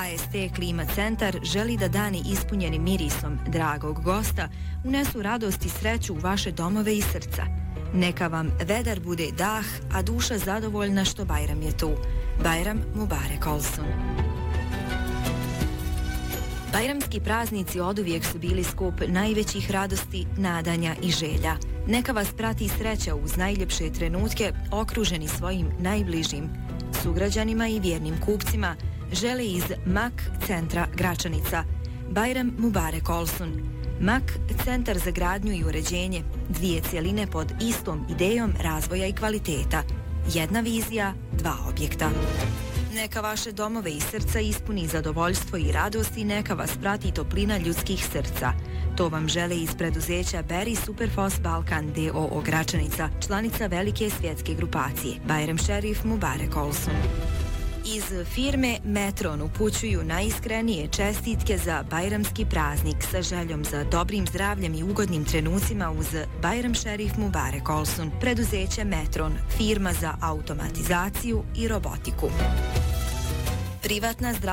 AST Klima centar želi da dani ispunjeni mirisom dragog gosta unesu radost i sreću u vaše domove i srca. Neka vam vedar bude dah, a duša zadovoljna što Bajram je tu. Bajram Mubarek Olsun. Bajramski praznici oduvijek su bili skup najvećih radosti, nadanja i želja. Neka vas prati sreća uz najljepše trenutke, okruženi svojim najbližim sugrađanima i vjernim kupcima, žele iz MAK centra Gračanica. Bajram Mubarek Olsun. MAK centar za gradnju i uređenje, dvije cjeline pod istom idejom razvoja i kvaliteta. Jedna vizija, dva objekta. Neka vaše domove i srca ispuni zadovoljstvo i radost i neka vas prati toplina ljudskih srca. To vam žele iz preduzeća Berry Superfos Balkan D.O.O. Gračanica, članica velike svjetske grupacije. Bajram Šerif Mubarek Olsun. Iz firme Metron upućuju najiskrenije čestitke za bajramski praznik sa željom za dobrim zdravljem i ugodnim trenucima uz Bajram Šerif Mubarek Olsun. Preduzeće Metron, firma za automatizaciju i robotiku. Privatna